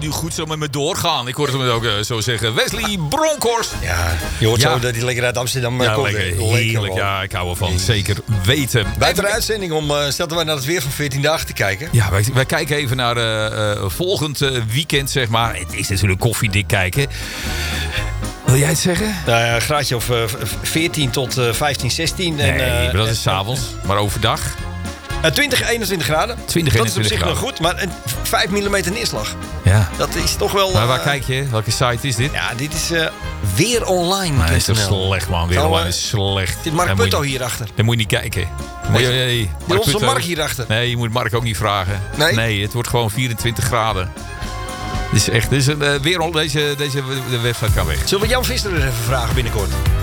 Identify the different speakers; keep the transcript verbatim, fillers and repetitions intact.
Speaker 1: nu goed zo met me doorgaan. Ik hoorde hem ook uh, zo zeggen. Wesley Bronkhorst.
Speaker 2: Ja, je hoort
Speaker 1: ja.
Speaker 2: zo dat hij lekker uit Amsterdam
Speaker 1: ja,
Speaker 2: komt.
Speaker 1: Lekker, heerlijk, ja, ik hou ervan. Zeker weten.
Speaker 2: Buiten de uitzending om uh, stelten wij naar het weer van veertien dagen te kijken.
Speaker 1: Ja, wij, wij kijken even naar uh, uh, volgend uh, weekend, zeg maar. Het is natuurlijk koffiedik kijken. Wil jij het zeggen?
Speaker 2: Nou ja, een graadje of uh, veertien tot uh, vijftien, zestien.
Speaker 1: Nee,
Speaker 2: en, uh,
Speaker 1: maar dat is 's avonds. Maar overdag?
Speaker 2: Uh, twintig, eenentwintig graden.
Speaker 1: twintig,
Speaker 2: dat is op zich
Speaker 1: graden.
Speaker 2: nog goed, maar een vijf millimeter neerslag.
Speaker 1: Ja.
Speaker 2: Dat is toch wel...
Speaker 1: Maar waar
Speaker 2: uh,
Speaker 1: kijk je? Welke site is dit?
Speaker 2: Ja, dit is uh, Weer Online.
Speaker 1: Maar dat is toch slecht, man. Weer
Speaker 2: Zo,
Speaker 1: Online
Speaker 2: uh,
Speaker 1: is slecht.
Speaker 2: Zit Mark
Speaker 1: Dan
Speaker 2: Putto
Speaker 1: moet je-
Speaker 2: hierachter?
Speaker 1: Dan moet je niet kijken. Moet je, nee,
Speaker 2: Zit
Speaker 1: Mark
Speaker 2: onze
Speaker 1: Putto-
Speaker 2: Mark hierachter?
Speaker 1: Nee, je moet Mark ook niet vragen.
Speaker 2: Nee?
Speaker 1: Nee, het wordt gewoon vierentwintig graden. Dit is echt... Dit is een, uh, weer, deze, deze website kan weg.
Speaker 2: Zullen we Jan Visser eens even vragen binnenkort?